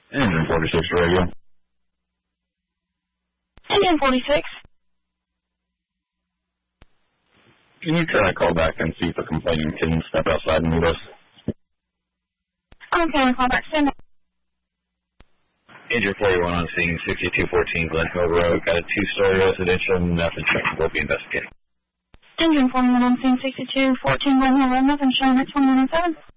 Engine 46 radio. Engine 46. Can you try to call back and see if the complainant can step outside and meet us? Okay, I'll call back soon. Engine 41 on scene, 6214 Glen Hill Road. Got a two-story residential, nothing showing. We'll be investigating. Engine 41 on scene, 6214 Glen Hill Road, nothing showing at 2107.